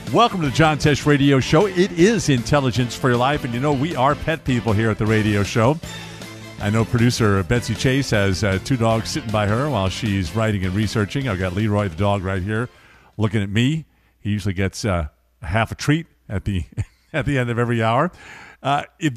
Welcome to the John Tesh Radio Show. It is intelligence for your life, and you know we are pet people here at the radio show. I know producer Betsy Chase has two dogs sitting by her while she's writing and researching. I've got Leroy, the dog, right here looking at me. He usually gets half a treat at the end of every hour.